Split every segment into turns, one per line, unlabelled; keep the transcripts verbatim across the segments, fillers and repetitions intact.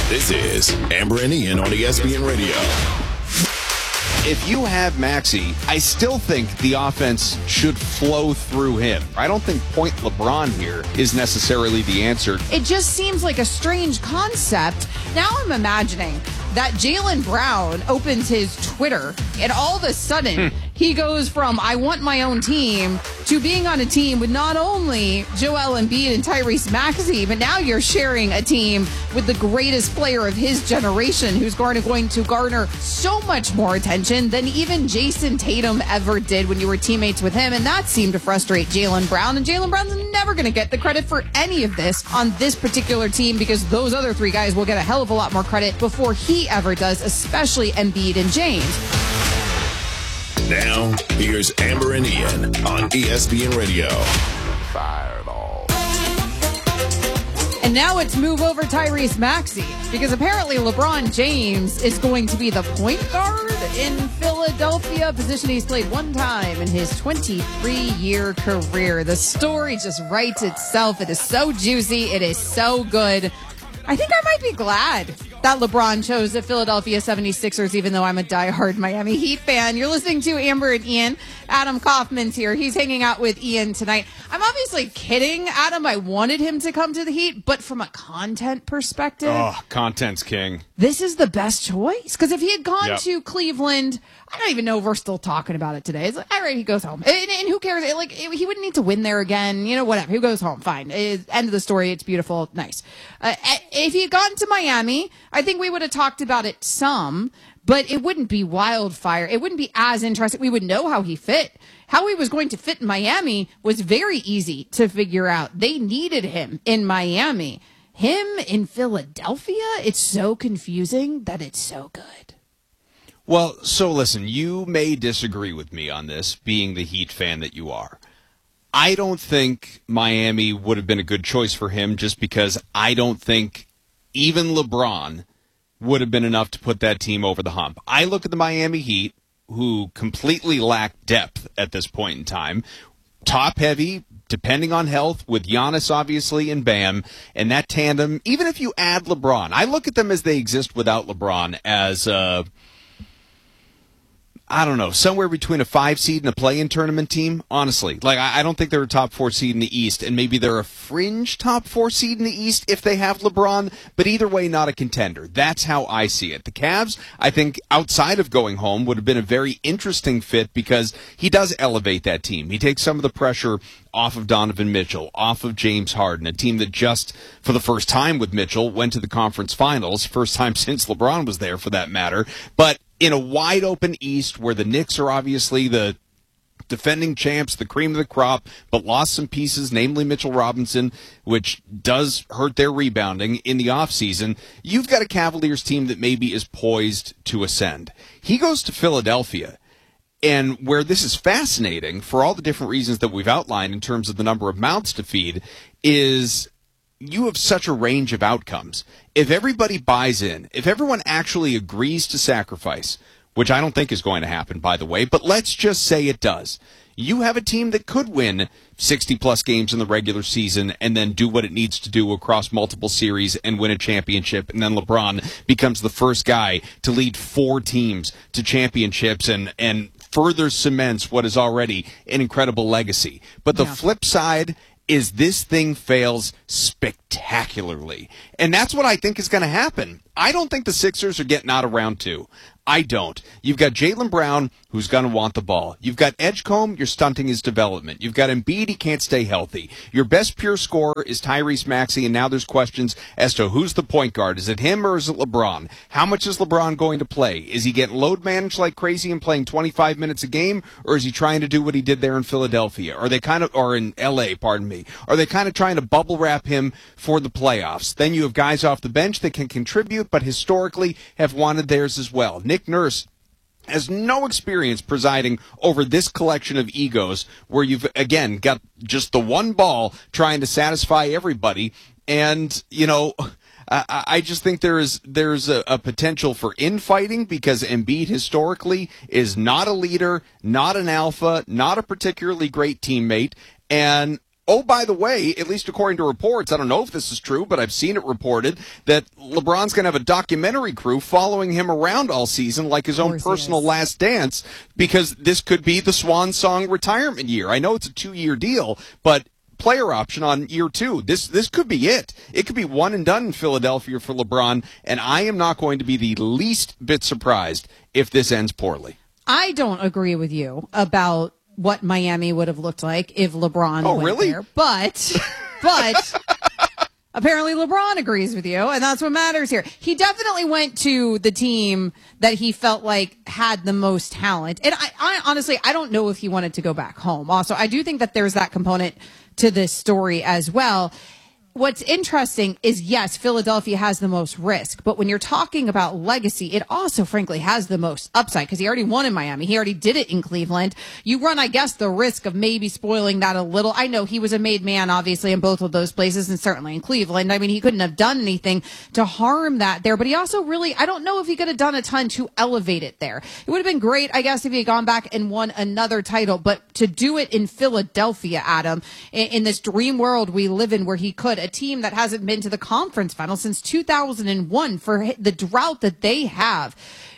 This is Amber and Ian on E S P N Radio.
If you have Maxey, I still think the offense should flow through him. I don't think point LeBron here is necessarily the answer.
It just seems like a strange concept. Now I'm imagining that Jaylen Brown opens his Twitter, and all of a sudden, hmm. he goes from, I want my own team, to being on a team with not only Joel Embiid and Tyrese Maxey, but now you're sharing a team with the greatest player of his generation, who's going to, going to garner so much more attention than even Jason Tatum ever did when you were teammates with him, and that seemed to frustrate Jaylen Brown, and Jaylen Brown's never going to get the credit for any of this on this particular team, because those other three guys will get a hell of a lot more credit before he ever does, especially Embiid and James.
Now, here's Amber and Ian on E S P N Radio. Fireball.
And now it's move over Tyrese Maxey, because apparently LeBron James is going to be the point guard in Philadelphia, a position he's played one time in his twenty-three-year career. The story just writes itself. It is so juicy. It is so good. I think I might be glad that LeBron chose the Philadelphia seventy-sixers, even though I'm a diehard Miami Heat fan. You're listening to Amber and Ian. Adam Kaufman's here. He's hanging out with Ian tonight. I'm obviously kidding, Adam. I wanted him to come to the Heat, but from a content perspective,
oh, content's king.
This is the best choice. Because if he had gone
yep.
to Cleveland, I don't even know if we're still talking about it today. It's like, all right, he goes home. And, and who cares? It, like, it, he wouldn't need to win there again. You know, whatever. He goes home. Fine. It, end of the story. It's beautiful. Nice. Uh, if he had gone to Miami, I think we would have talked about it some, but it wouldn't be wildfire. It wouldn't be as interesting. We would know how he fit. How he was going to fit in Miami was very easy to figure out. They needed him in Miami. Him in Philadelphia, it's so confusing that it's so good.
Well, so listen, you may disagree with me on this, being the Heat fan that you are. I don't think Miami would have been a good choice for him, just because I don't think even LeBron would have been enough to put that team over the hump. I look at the Miami Heat, who completely lack depth at this point in time, top heavy, depending on health, with Giannis obviously and Bam, and that tandem, even if you add LeBron, I look at them as they exist without LeBron as uh I don't know, somewhere between a five seed and a play-in tournament team, honestly. Like, I, I don't think they're a top four seed in the East, and maybe they're a fringe top four seed in the East if they have LeBron, but either way, not a contender. That's how I see it. The Cavs, I think, outside of going home, would have been a very interesting fit, because he does elevate that team. He takes some of the pressure off of Donovan Mitchell, off of James Harden, a team that just, for the first time with Mitchell, went to the conference finals, first time since LeBron was there, for that matter, but in a wide-open East where the Knicks are obviously the defending champs, the cream of the crop, but lost some pieces, namely Mitchell Robinson, which does hurt their rebounding in the offseason, you've got a Cavaliers team that maybe is poised to ascend. He goes to Philadelphia, and where this is fascinating, for all the different reasons that we've outlined in terms of the number of mouths to feed, is you have such a range of outcomes. If everybody buys in, if everyone actually agrees to sacrifice, which I don't think is going to happen, by the way, but let's just say it does, you have a team that could win sixty-plus games in the regular season and then do what it needs to do across multiple series and win a championship, and then LeBron becomes the first guy to lead four teams to championships and, and further cements what is already an incredible legacy. But the yeah. flip side is this thing fails spectacularly. And that's what I think is going to happen. I don't think the Sixers are getting out of round two. I don't. You've got Jaylen Brown, who's going to want the ball. You've got Edgecombe, you're stunting his development. You've got Embiid, he can't stay healthy. Your best pure scorer is Tyrese Maxey, and now there's questions as to who's the point guard. Is it him or is it LeBron? How much is LeBron going to play? Is he getting load managed like crazy and playing twenty-five minutes a game, or is he trying to do what he did there in Philadelphia? Are they kind of, or in L A, pardon me, are they kind of trying to bubble wrap him for the playoffs? Then you have guys off the bench that can contribute, but historically have wanted theirs as well. Nick Nurse has no experience presiding over this collection of egos where you've, again, got just the one ball trying to satisfy everybody. And, you know, I, I just think there is there's a, a potential for infighting, because Embiid historically is not a leader, not an alpha, not a particularly great teammate. And Oh, by the way, at least according to reports, I don't know if this is true, but I've seen it reported that LeBron's going to have a documentary crew following him around all season like his own personal last dance, because this could be the swan song retirement year. I know it's a two-year deal, but player option on year two. This this could be it. It could be one and done in Philadelphia for LeBron, and I am not going to be the least bit surprised if this ends poorly.
I don't agree with you about what Miami would have looked like if LeBron
oh,
went
really?
there. But, but apparently LeBron agrees with you, and that's what matters here. He definitely went to the team that he felt like had the most talent. And I, I honestly, I don't know if he wanted to go back home. Also, I do think that there's that component to this story as well. What's interesting is, yes, Philadelphia has the most risk, but when you're talking about legacy, it also, frankly, has the most upside because he already won in Miami. He already did it in Cleveland. You run, I guess, the risk of maybe spoiling that a little. I know he was a made man, obviously, in both of those places and certainly in Cleveland. I mean, he couldn't have done anything to harm that there, but he also really, I don't know if he could have done a ton to elevate it there. It would have been great, I guess, if he had gone back and won another title, but to do it in Philadelphia, Adam, in, in this dream world we live in where he could, a team that hasn't been to the conference final since two thousand one, for the drought that they have,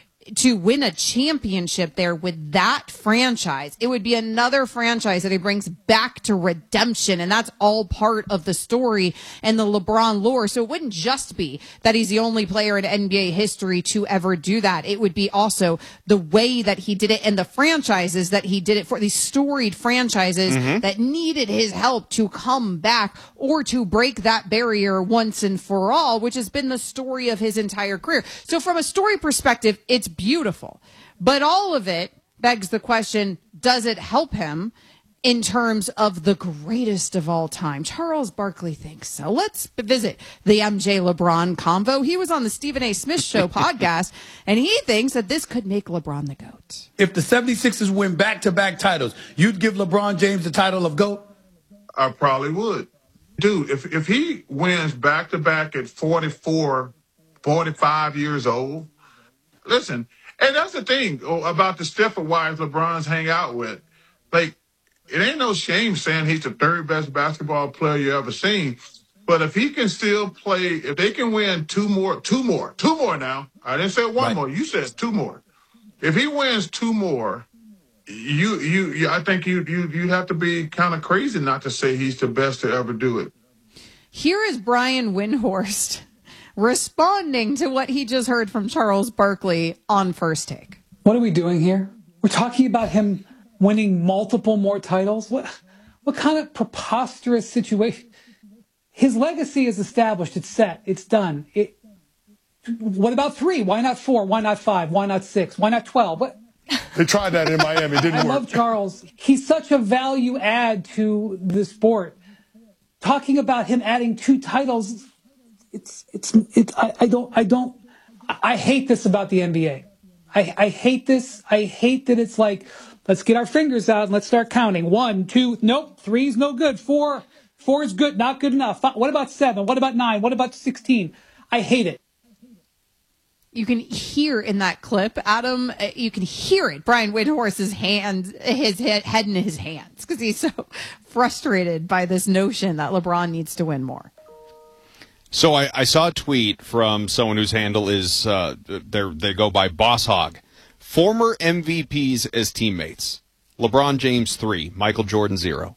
to win a championship there with that franchise. It would be another franchise that he brings back to redemption, and that's all part of the story and the LeBron lore. So it wouldn't just be that he's the only player in N B A history to ever do that. It would be also the way that he did it and the franchises that he did it for, these storied franchises mm-hmm. that needed his help to come back or to break that barrier once and for all, which has been the story of his entire career. So from a story perspective, it's beautiful, but all of it begs the question, does it help him in terms of the greatest of all time? Charles Barkley thinks so. Let's visit the M J LeBron convo. He was on the Stephen A. Smith Show podcast, and he thinks that this could make LeBron the GOAT.
If the seventy-sixers win back-to-back titles, you'd give LeBron James the title of GOAT?
I probably would. Dude, if, if he wins back-to-back at forty-four, forty-five years old, listen, and that's the thing about the Stepford wives LeBron's hang out with. Like, it ain't no shame saying he's the third best basketball player you ever seen. But if he can still play, if they can win two more, two more, two more now. I didn't say one right. more. You said two more. If he wins two more, you, you, you I think you, you, you have to be kind of crazy not to say he's the best to ever do it.
Here is Brian Windhorst responding to what he just heard from Charles Barkley on First Take.
What are we doing here? We're talking about him winning multiple more titles? What what kind of preposterous situation? His legacy is established. It's set. It's done. It, what about three? Why not four? Why not five? Why not six? Why not twelve? What?
They tried that in Miami. It didn't
I
work.
I love Charles. He's such a value add to the sport. Talking about him adding two titles, It's, it's, it's, I, I don't, I don't, I hate this about the N B A. I, I hate this. I hate that it's like, let's get our fingers out and let's start counting. One, two, nope, three's no good. Four, four is good, not good enough. What about seven? What about nine? What about sixteen? I hate it.
You can hear in that clip, Adam, you can hear it. Brian Windhorst's hand, his head, head in his hands because he's so frustrated by this notion that LeBron needs to win more.
So I, I saw a tweet from someone whose handle is, uh, they go by Boss Hog. Former M V Ps as teammates. LeBron James, three. Michael Jordan, zero.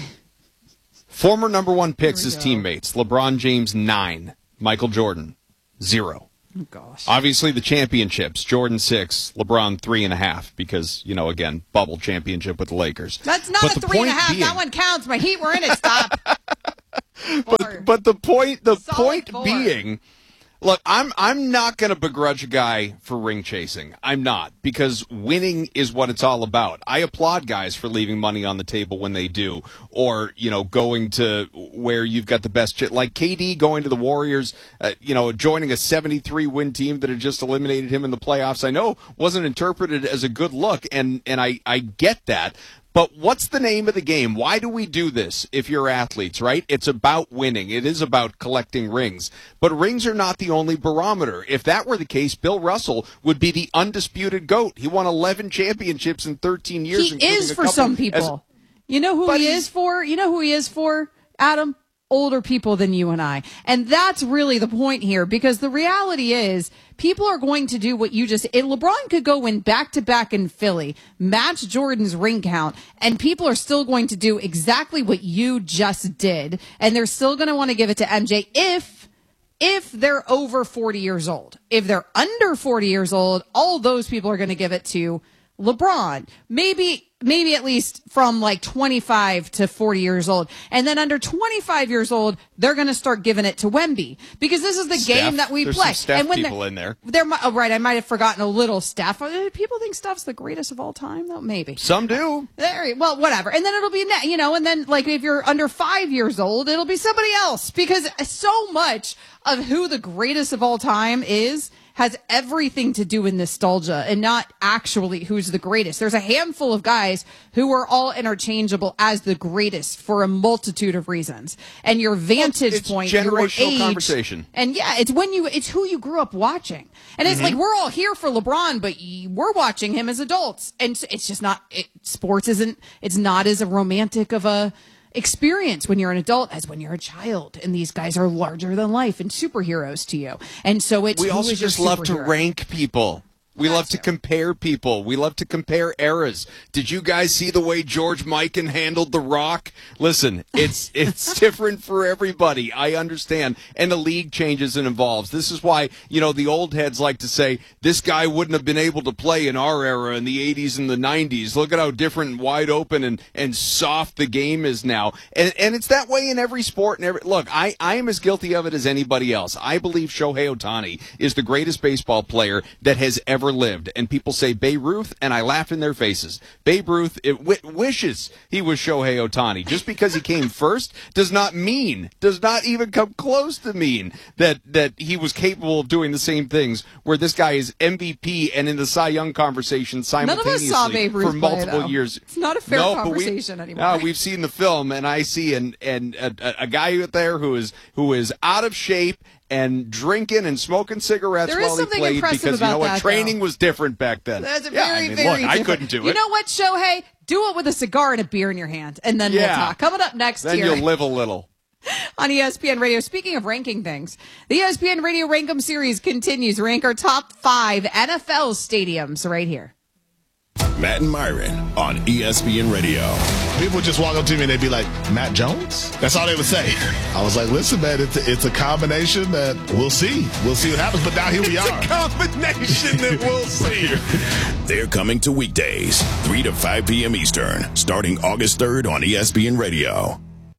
Former number one picks as go. teammates. LeBron James, nine. Michael Jordan, zero.
Oh, gosh.
Obviously, the championships. Jordan, six. LeBron, three and a half. Because, you know, again, bubble championship with the Lakers.
That's not
but
a three and a half. Being, that one counts. My Heat were in it. Stop.
But but the point the
Solid
point
four.
being, look, I'm I'm not going to begrudge a guy for ring chasing. I'm not, because winning is what it's all about. I applaud guys for leaving money on the table when they do, or you know, going to where you've got the best shit, like K D going to the Warriors, uh, you know, joining a seventy-three win team that had just eliminated him in the playoffs. I know wasn't interpreted as a good look, and and I I get that. But what's the name of the game? Why do we do this if you're athletes, right? It's about winning. It is about collecting rings. But rings are not the only barometer. If that were the case, Bill Russell would be the undisputed GOAT. He won eleven championships in thirteen years.
He is for some people. You know who
But
he
he's-
is for? You know who he is for, Adam? Older people than you and I. And that's really the point here, because the reality is people are going to do what you just, if LeBron could go win back to back in Philly, match Jordan's ring count, and people are still going to do exactly what you just did. And they're still going to want to give it to M J if, if they're over forty years old. If they're under forty years old, all those people are going to give it to LeBron. Maybe, maybe at least from like twenty-five to forty years old. And then under twenty-five years old, they're going to start giving it to Wemby, because this is the
Steph.
game that we
There's
play.
some Steph
and when
people
they're-
in there.
There, mi- oh, right. I might have forgotten a little Steph. Uh, People think Steph's the greatest of all time, though. Maybe.
Some do.
There, well, whatever. And then it'll be, ne- you know, and then like if you're under five years old, it'll be somebody else, because so much of who the greatest of all time is has everything to do with nostalgia and not actually who's the greatest. There's a handful of guys who are all interchangeable as the greatest for a multitude of reasons. And your vantage
it's
point,
generational
your age,
conversation.
and yeah, it's when you, it's who you grew up watching. And it's like, we're all here for LeBron, but y- we're watching him as adults. And s- it's just not, it, sports isn't, it's not as a romantic of a experience when you're an adult as when you're a child. And these guys are larger than life and superheroes to you. And so it's,
We
who
also
is your
just love to
superhero?
rank people. We love to compare people. We love to compare eras. Did you guys see the way George Mikan handled The Rock? Listen, it's it's different for everybody. I understand. And the league changes and evolves. This is why, you know, the old heads like to say, this guy wouldn't have been able to play in our era in the eighties and the nineties. Look at how different and wide open and, and soft the game is now. And and it's that way in every sport. And every Look, I, I am as guilty of it as anybody else. I believe Shohei Ohtani is the greatest baseball player that has ever lived. And people say Babe Ruth, and I laugh in their faces. Babe Ruth it w- wishes he was Shohei Ohtani. Just because he came first does not mean, does not even come close to mean that, that he was capable of doing the same things, where this guy is M V P and in the Cy Young conversation
None of
simultaneously
us saw Babe Ruth
for multiple
play, though.
years.
It's not a fair
No, but we-
conversation anymore.
No, we've seen the film, and I see an, and a, a guy out there who is who is out of shape and drinking and smoking cigarettes
There is
while he
something
played,
impressive
because you know
about
what,
that,
training
though.
was different back then.
That's a
yeah,
very,
I mean,
very
look, I
different.
couldn't do it.
You know what, Shohei? Do it with a cigar and a beer in your hand, and then we'll
Yeah.
talk. Coming up next
Then
here
you'll live a little.
on E S P N Radio. Speaking of ranking things, the E S P N Radio Rank 'em series continues. Rank our top five N F L stadiums right here.
Matt and Myron on E S P N Radio.
People would just walk up to me and they'd be like, Matt Jones? That's all they would say. I was like, listen, man, it's a, it's a combination that we'll see. We'll see what happens. But now here we are.
Combination that we'll see. They're coming to weekdays, three to five p.m. Eastern, starting August third on E S P N Radio.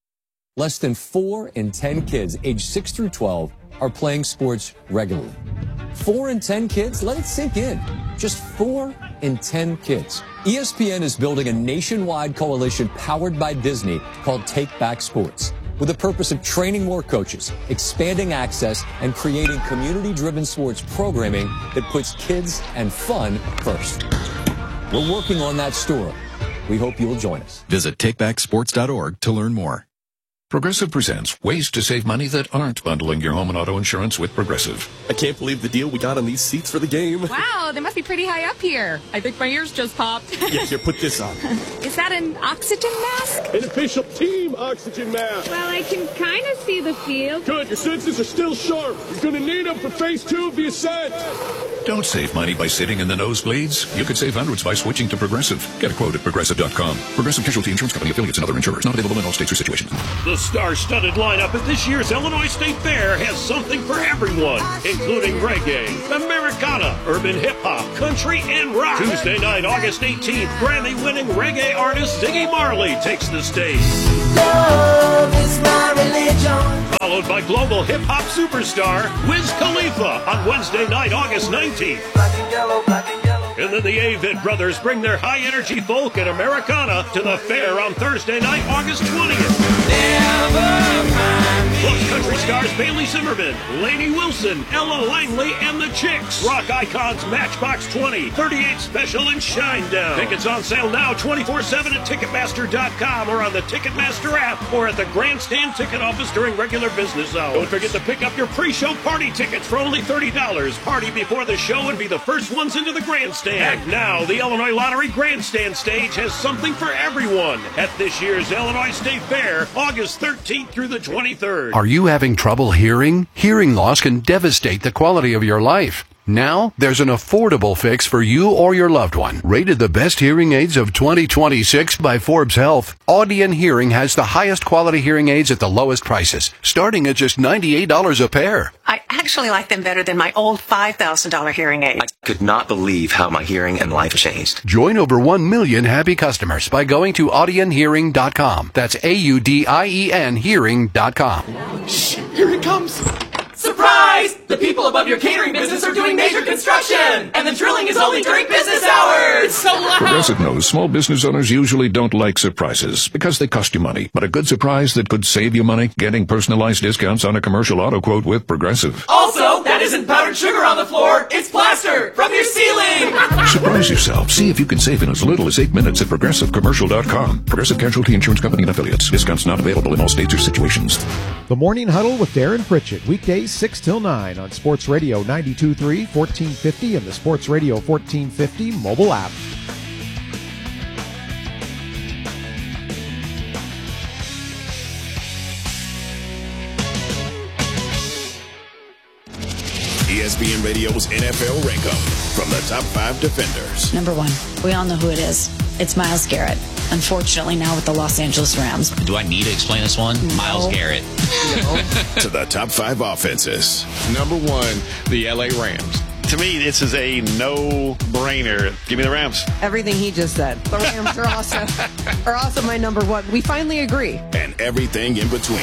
Less than four in ten kids aged six through twelve are playing sports regularly. Four in ten kids? Let it sink in. Just four in ten kids. E S P N is building a nationwide coalition powered by Disney called Take Back Sports, with the purpose of training more coaches, expanding access, and creating community-driven sports programming that puts kids and fun first. We're working on that story. We hope you'll join us.
Visit take back sports dot org to learn more.
Progressive presents ways to save money that aren't bundling your home and auto insurance with Progressive.
I can't believe the deal we got on these seats for the game.
Wow, they must be pretty high up here. I think my ears just popped.
Yeah, here, put this on.
Is that an oxygen mask?
An official team oxygen mask.
Well, I can kind of see the field.
Good, your senses are still sharp. You're going to need them for phase two of the ascent.
Don't save money by sitting in the nosebleeds. You could save hundreds by switching to Progressive. Get a quote at progressive dot com. Progressive Casualty Insurance Company, affiliates, and other insurers. Not available in all states or situations.
The star-studded lineup at this year's Illinois State Fair has something for everyone, including reggae, Americana, urban hip-hop, country, and rock. Tuesday night, August eighteenth, Grammy-winning reggae artist Ziggy Marley takes the stage. Love is my religion. Followed by global hip-hop superstar Wiz Khalifa on Wednesday night, August nineteenth. Black and yellow, black and yellow. And then the Avett Brothers bring their high-energy folk and Americana to the fair on Thursday night, August twentieth. Never mind me. Plus country stars Bailey Zimmerman, Lainey Wilson, Ella Langley, and the Chicks. Rock icons Matchbox twenty, thirty-eight Special, and Shinedown. Tickets on sale now twenty-four seven at Ticketmaster dot com or on the Ticketmaster app or at the Grandstand ticket office during regular business hours. Don't forget to pick up your pre-show party tickets for only thirty dollars. Party before the show and be the first ones into the Grandstand. And now the Illinois Lottery Grandstand stage has something for everyone at this year's Illinois State Fair, August thirteenth through the twenty-third.
Are you having trouble hearing? Hearing loss can devastate the quality of your life. Now, there's an affordable fix for you or your loved one. Rated the best hearing aids of twenty twenty-six by Forbes Health, Audion Hearing has the highest quality hearing aids at the lowest prices, starting at just ninety-eight dollars a pair.
I actually like them better than my old five thousand dollars hearing aids.
I could not believe how my hearing and life changed.
Join over one million happy customers by going to audion hearing dot com. That's A U D I E N hearing dot com.
Shh, here it comes. Surprise! The people above your catering business are doing major construction, and the drilling is only during business hours. So loud.
Progressive knows small business owners usually don't like surprises because they cost you money. But a good surprise that could save you money, getting personalized discounts on a commercial auto quote with Progressive.
Also, that isn't powdered sugar on the floor, it's plaster from your ceiling.
Surprise yourself. See if you can save in as little as eight minutes at progressive commercial dot com. Progressive Casualty Insurance Company and affiliates. Discounts not available in all states or situations.
The Morning Huddle with Darren Pritchett, weekdays six till nine on Sports Radio ninety-two point three, fourteen fifty, and the Sports Radio fourteen fifty mobile app.
E S P N Radio's N F L Rank-Up from the top five defenders.
Number one, we all know who it is. It's Myles Garrett. Unfortunately, now with the Los Angeles Rams.
Do I need to explain this one? No. Myles Garrett.
No. To the top five offenses.
Number one, the L A Rams. To me, this is a no-brainer. Give me the Rams.
Everything he just said. The Rams are also, are also my number one. We finally agree.
And everything in between.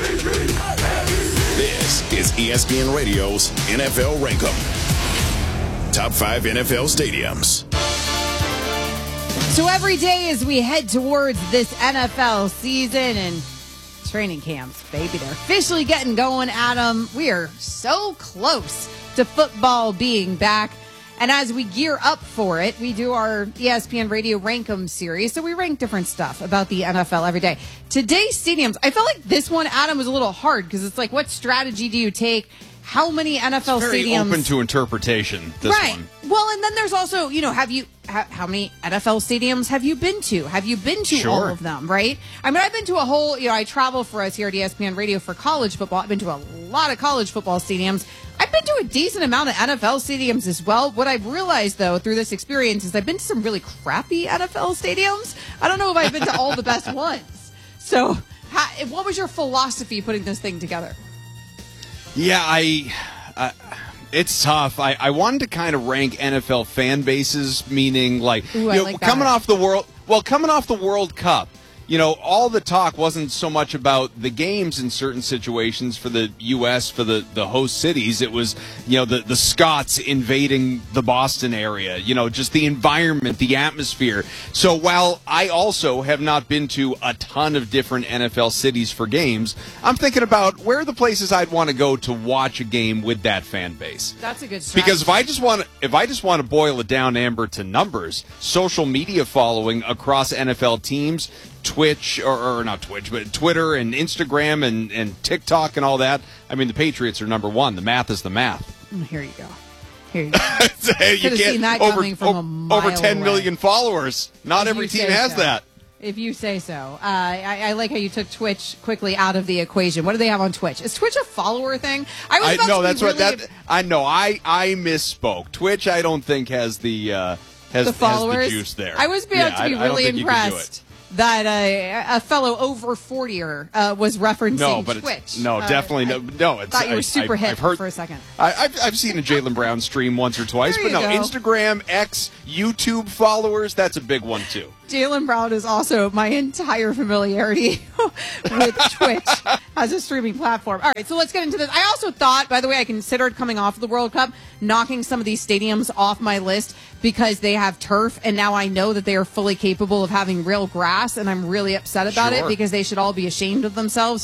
This is E S P N Radio's N F L Rank-Up. Top five N F L stadiums.
So every day as we head towards this N F L season and training camps, baby, they're officially getting going, Adam. We are so close to football being back. And as we gear up for it, we do our E S P N Radio Rank-em series. So we rank different stuff about the N F L every day. Today's stadiums, I felt like this one, Adam, was a little hard because it's like, what strategy do you take? How many N F L
it's very
stadiums?
Open to interpretation, this
right.
one.
Well, and then there's also, you know, have you, ha, how many N F L stadiums have you been to? Have you been to
sure.
all of them, right? I mean, I've been to a whole, you know, I travel for us here at E S P N Radio for college football. I've been to a lot of college football stadiums. I've been to a decent amount of N F L stadiums as well. What I've realized, though, through this experience is I've been to some really crappy N F L stadiums. I don't know if I've been to all the best ones. So how, what was your philosophy putting this thing together?
Yeah, I... Uh, it's tough. I, I wanted to kind of rank N F L fan bases, meaning like,
Ooh,
you
I
know,
like
coming
that.
off the world. Well, coming off the World Cup, you know, all the talk wasn't so much about the games in certain situations for the U S, for the, the host cities. It was, you know, the, the Scots invading the Boston area, you know, just the environment, the atmosphere. So while I also have not been to a ton of different N F L cities for games, I'm thinking about where are the places I'd want to go to watch a game with that fan base.
That's a good strategy.
Because if I just want to, if I just want to boil it down, Amber, to numbers, social media following across N F L teams, Twitch, or, or not Twitch, but Twitter and Instagram and, and TikTok and all that. I mean, the Patriots are number one. The math is the math.
Here you go. Here you go.
you
Could have seen that
over,
coming from
over,
a mile
over ten
away.
million followers. Not
If
every
you
team
say
has
so.
that.
If you say so. Uh, I, I like how you took Twitch quickly out of the equation. What do they have on Twitch? Is Twitch a follower thing? I was
I,
about
no,
to
that's
be
what
really
that. I know. I I misspoke. Twitch, I don't think has the uh, has,
the followers.
has the juice there.
I was about
yeah,
to be
I,
really
I
impressed that uh, a fellow over forty-er uh, was referencing
no, but
Twitch.
It's, no,
Uh,
definitely
I
no. No, it's.
thought you were
I,
super
I,
hip
I've heard,
for a second.
I, I've I've seen a Jaylen Brown stream once or twice,
There
but no,
you go.
Instagram, X, YouTube followers. That's a big one too.
Jaylen Brown is also my entire familiarity with Twitch as a streaming platform. All right, so let's get into this. I also thought, by the way, I considered coming off of the World Cup, knocking some of these stadiums off my list because they have turf, and now I know that they are fully capable of having real grass, and I'm really upset about
Sure.
it because they should all be ashamed of themselves.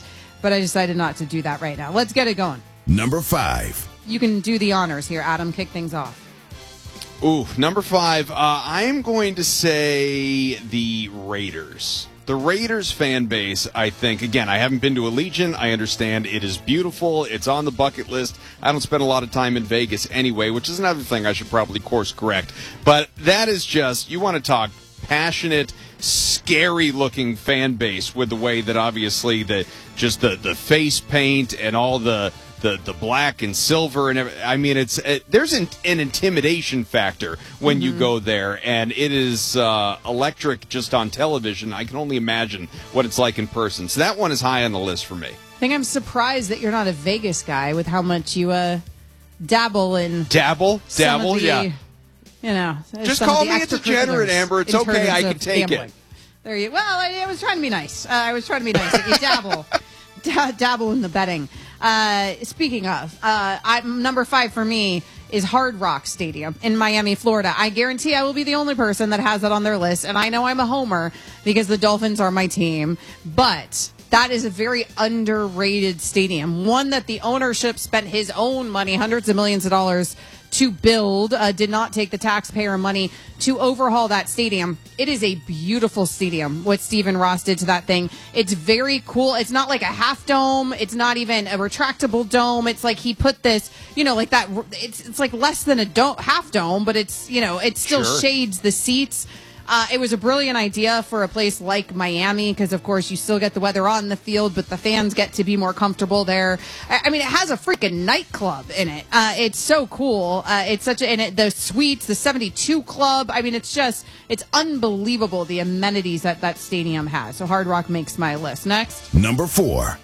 but I decided not to do that right now. Let's get it going.
Number five.
You can do the honors here, Adam. Kick things off.
Ooh, number five. Uh, I am going to say the Raiders. The Raiders fan base, I think, again, I haven't been to Allegiant. I understand it is beautiful. It's on the bucket list. I don't spend a lot of time in Vegas anyway, which is another thing I should probably course correct. But that is just, you want to talk passionate, scary-looking fan base with the way that obviously the just the, the face paint and all the The, the black and silver and everything. I mean, it's it, there's an, an intimidation factor when mm-hmm. you go there, and it is uh, electric just on television. I can only imagine what it's like in person. So that one is high on the list for me.
I think I'm surprised that you're not a Vegas guy with how much you uh, dabble in.
Dabble? Dabble, the,
yeah.
You
know,
just call me a degenerate, Amber. It's okay. I can take
gambling. it. There you. Well, I, I was trying to be nice. Uh, I was trying to be nice. You dabble, da- dabble in the betting. Uh, speaking of, uh, I'm, number five for me is Hard Rock Stadium in Miami, Florida. I guarantee I will be the only person that has that on their list, and I know I'm a homer because the Dolphins are my team, but that is a very underrated stadium, one that the ownership spent his own money, hundreds of millions of dollars, to build, uh, did not take the taxpayer money to overhaul that stadium. It is a beautiful stadium, what Stephen Ross did to that thing. It's very cool. It's not like a half dome. It's not even a retractable dome. It's like he put this, you know, like that. It's it's like less than a dome, half dome, but it's, you know, it still
Sure.
shades the seats. Uh, it was a brilliant idea for a place like Miami because, of course, you still get the weather on the field, but the fans get to be more comfortable there. I, I mean, it has a freaking nightclub in it. Uh, it's so cool. Uh, it's such a, and it, the suites, the seventy-two Club. I mean, it's just, it's unbelievable the amenities that that stadium has. So Hard Rock makes my list. Next.
Number four.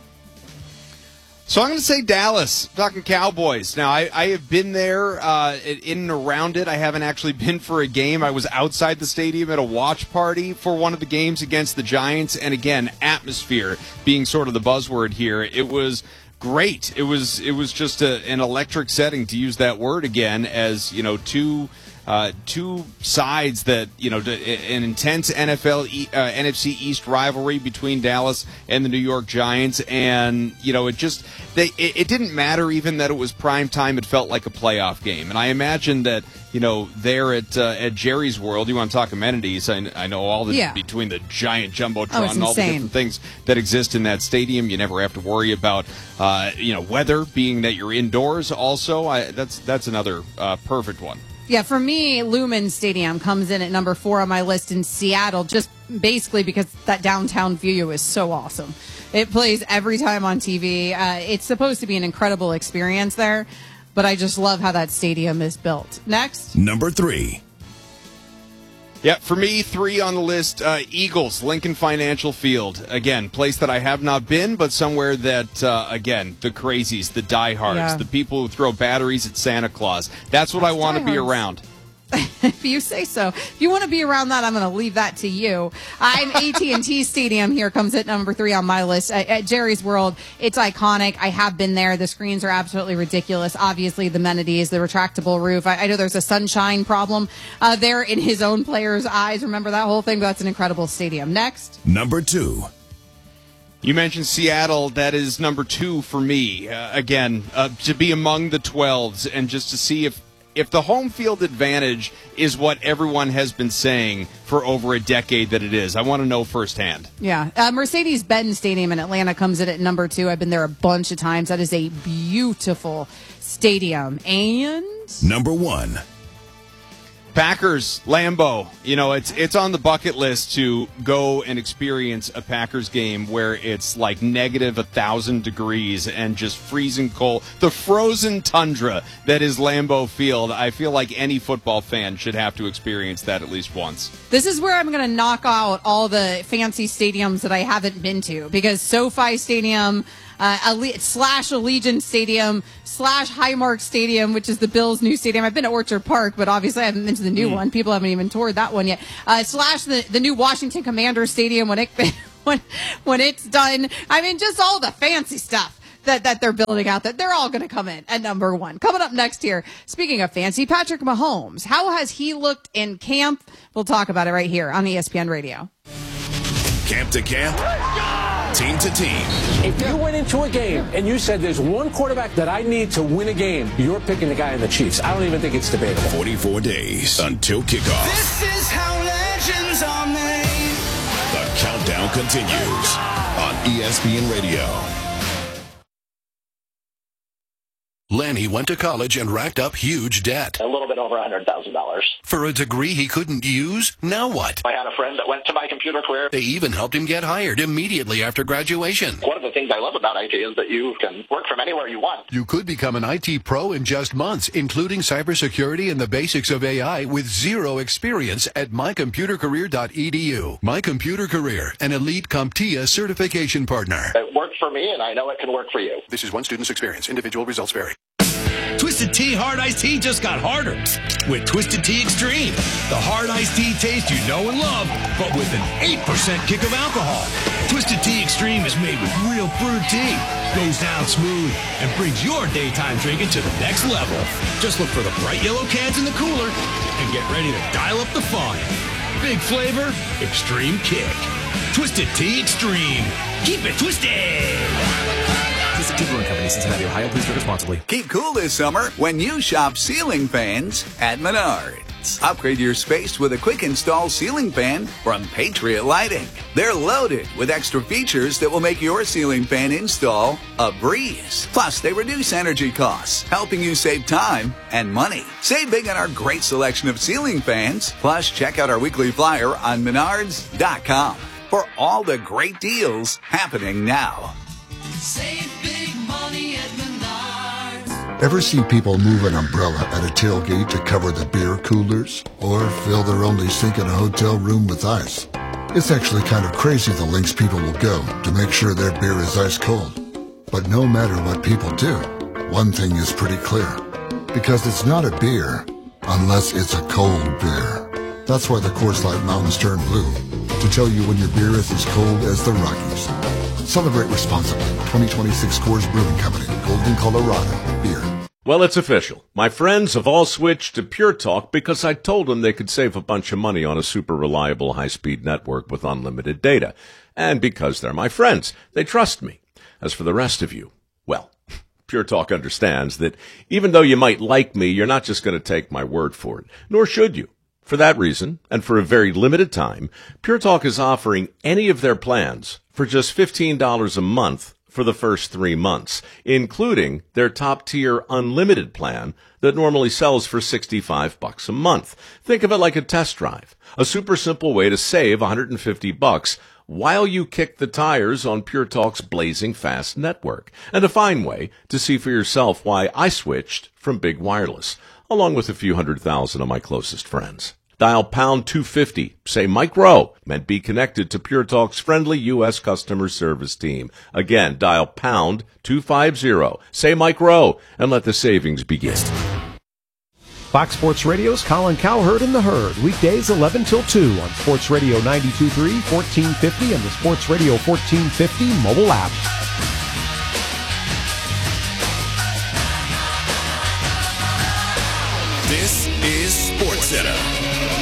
So I'm going to say Dallas, talking Cowboys. Now, I, I have been there uh, in and around it. I haven't actually been for a game. I was outside the stadium at a watch party for one of the games against the Giants. And again, atmosphere being sort of the buzzword here. It was great. It was it was just a, an electric setting, to use that word again, as, you know, two... Uh, two sides that, you know, an intense N F L, uh, N F C East rivalry between Dallas and the New York Giants. And, you know, it just, they, it, it didn't matter even that it was prime time. It felt like a playoff game. And I imagine that, you know, there at uh, at Jerry's World, you want to talk amenities. I, I know all the,
yeah.
between the giant Jumbotron
oh,
and all the different things that exist in that stadium. You never have to worry about, uh, you know, weather, being that you're indoors also. I, that's, that's another uh, perfect one.
Yeah, for me, Lumen Stadium comes in at number four on my list in Seattle, just basically because that downtown view is so awesome. It plays every time on T V. Uh, it's supposed to be an incredible experience there, but I just love how that stadium is built. Next.
Number three.
Yeah, for me, three on the list, uh, Eagles, Lincoln Financial Field. Again, place that I have not been, but somewhere that, uh, again, the crazies, the diehards,
Yeah.
the people who throw batteries at Santa Claus. That's what
That's
I want to be
diehards.
around.
If you say so. If you want to be around that, I'm going to leave that to you. I'm A T and T Stadium here comes at number three on my list. At, at Jerry's World, it's iconic. I have been there. The screens are absolutely ridiculous. Obviously, the amenities, the retractable roof. I, I know there's a sunshine problem uh, there in his own players' eyes. Remember that whole thing? That's an incredible stadium. Next.
Number two.
You mentioned Seattle. That is number two for me. Uh, again, uh, to be among the twelves and just to see if If the home field advantage is what everyone has been saying for over a decade that it is, I want to know firsthand.
Yeah. Uh, Mercedes-Benz Stadium in Atlanta comes in at number two. I've been there a bunch of times. That is a beautiful stadium. And
Number one.
Packers, Lambeau. You know, it's it's on the bucket list to go and experience a Packers game where it's like negative a thousand degrees and just freezing cold. The frozen tundra that is Lambeau Field. I feel like any football fan should have to experience that at least once.
This is where I'm going to knock out all the fancy stadiums that I haven't been to, because SoFi Stadium, uh, Ale- slash Allegiant Stadium, slash Highmark Stadium, which is the Bills' new stadium. I've been to Orchard Park, but obviously I haven't been to the new mm. one. People haven't even toured that one yet. Uh, slash the, the new Washington Commanders Stadium when it when when it's done. I mean, just all the fancy stuff that, that they're building out, that they're all going to come in at number one. Coming up next here, speaking of fancy, Patrick Mahomes. How has he looked in camp? We'll talk about it right here on E S P N Radio.
Camp to camp.
Let's go!
team to team.
If you went into a game and you said there's one quarterback that I need to win a game, you're picking the guy in the Chiefs. I don't even think it's debatable.
forty-four days until kickoff.
This is how legends are made.
The countdown continues on E S P N Radio.
Lanny went to college and racked up huge debt.
A little bit over one hundred thousand dollars.
For a degree he couldn't use? Now what?
I had a friend that went to my computer career.
They even helped him get hired immediately after graduation.
One of the things I love about I T is that you can work from anywhere you want.
You could become an I T pro in just months, including cybersecurity and the basics of A I with zero experience at my computer career dot e d u. My Computer Career, an elite CompTIA certification partner.
It worked for me, and I know it can work for you.
This is one student's experience. Individual results vary.
Twisted Tea Hard Iced Tea just got harder with Twisted Tea Extreme. The hard iced tea taste you know and love, but with an eight percent kick of alcohol. Twisted Tea Extreme is made with real brewed tea, goes down smooth, and brings your daytime drinking to the next level. Just look for the bright yellow cans in the cooler and get ready to dial up the fun. Big flavor, extreme kick. Twisted Tea Extreme. Keep it twisted.
Twisted Tea Brewing Company, Cincinnati, Ohio. Please drink responsibly.
Keep cool this summer when you shop ceiling fans at Menards. Upgrade your space with a quick install ceiling fan from Patriot Lighting. They're loaded with extra features that will make your ceiling fan install a breeze. Plus, they reduce energy costs, helping you save time and money. Save big on our great selection of ceiling fans. Plus, check out our weekly flyer on menards dot com for all the great deals happening now.
Save big money at Menards.
Ever see people move an umbrella at a tailgate to cover the beer coolers? Or fill their only sink in a hotel room with ice? It's actually kind of crazy the lengths people will go to make sure their beer is ice cold. But no matter what people do, one thing is pretty clear. Because it's not a beer unless it's a cold beer. That's why the Coors Light Mountains turn blue. To tell you when your beer is as cold as the Rockies. Celebrate responsibly. twenty twenty-six Coors Brewing Company, Golden, Colorado. Beer.
Well, it's official. My friends have all switched to Pure Talk because I told them they could save a bunch of money on a super reliable high-speed network with unlimited data. And because they're my friends, they trust me. As for the rest of you, well, Pure Talk understands that even though you might like me, you're not just going to take my word for it, nor should you. For that reason, and for a very limited time, Pure Talk is offering any of their plans for just fifteen dollars a month for the first three months, including their top-tier unlimited plan that normally sells for sixty-five bucks a month. Think of it like a test drive, a super simple way to save one hundred fifty bucks while you kick the tires on Pure Talk's blazing fast network, and a fine way to see for yourself why I switched from Big Wireless, along with a few hundred thousand of my closest friends. Dial pound two fifty, say Mike Rowe, and be connected to Pure Talk's friendly U S customer service team. Again, dial pound two fifty, say Mike Rowe, and let the savings begin.
Fox Sports Radio's Colin Cowherd and the Herd, weekdays eleven till two on Sports Radio ninety-two point three, fourteen fifty, and the Sports Radio fourteen fifty mobile app.
This is SportsCenter.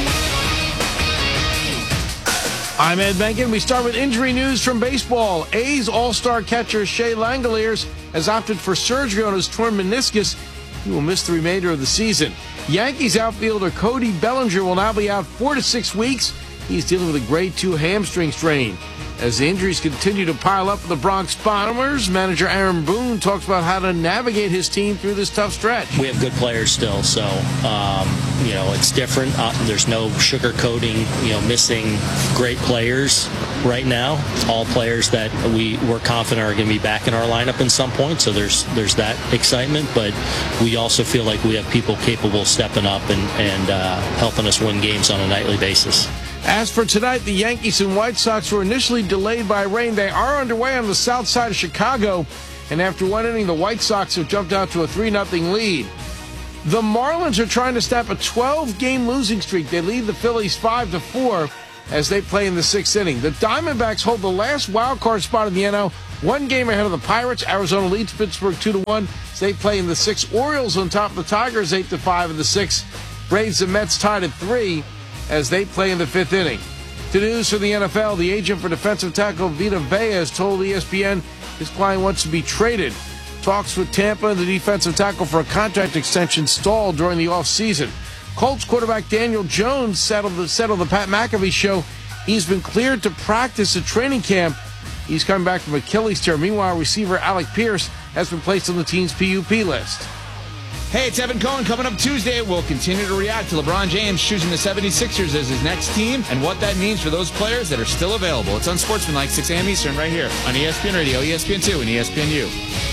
I'm Ed Benkin. We start with injury news from baseball. A's all-star catcher Shea Langoliers has opted for surgery on his torn meniscus. He will miss the remainder of the season. Yankees outfielder Cody Bellinger will now be out four to six weeks. He's dealing with a grade two hamstring strain. As the injuries continue to pile up for the Bronx Bombers, manager Aaron Boone talks about how to navigate his team through this tough stretch.
We have good players still, so um, you know it's different. Uh, there's no sugarcoating, you know, missing great players right now. All players that we we're confident are going to be back in our lineup in some point. So there's there's that excitement, but we also feel like we have people capable of stepping up and and uh, helping us win games on a nightly basis.
As for tonight, the Yankees and White Sox were initially delayed by rain. They are underway on the south side of Chicago, and after one inning, the White Sox have jumped out to a three nothing lead. The Marlins are trying to snap a twelve-game losing streak. They lead the Phillies five to four as they play in the sixth inning. The Diamondbacks hold the last wild card spot in the N L, one game ahead of the Pirates. Arizona leads Pittsburgh two to one as they play in the sixth. Orioles on top of the Tigers eight to five in the sixth. Braves and Mets tied at three as they play in the fifth inning. To news from the N F L, the agent for defensive tackle Vita Vea has told E S P N his client wants to be traded. Talks with Tampa and the defensive tackle for a contract extension stalled during the offseason. Colts quarterback Daniel Jones settled the, settled the Pat McAfee show. He's been cleared to practice at training camp. He's coming back from Achilles tear. Meanwhile, receiver Alec Pierce has been placed on the team's P U P list.
Hey, it's Evan Cohen. Coming up Tuesday, we'll continue to react to LeBron James choosing the seventy-sixers as his next team and what that means for those players that are still available. It's Unsportsmanlike, six a.m. Eastern, right here on E S P N Radio, E S P N two, and E S P N U.